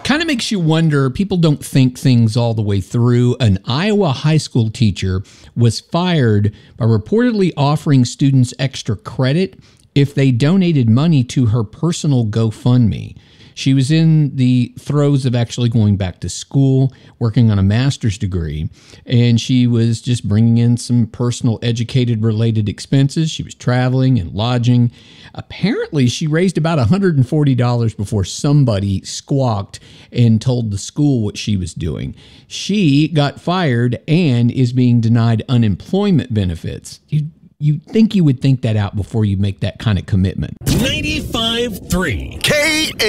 kind of makes you wonder. People don't think things all the way through. An Iowa high school teacher was fired by reportedly offering students extra credit if they donated money to her personal GoFundMe. She was in the throes of actually going back to school, working on a master's degree, and she was just bringing in some personal educated related expenses. She was traveling and lodging. Apparently, she raised about $140 before somebody squawked and told the school what she was doing. She got fired and is being denied unemployment benefits. You think you would think that out before you make that kind of commitment. 95.3 K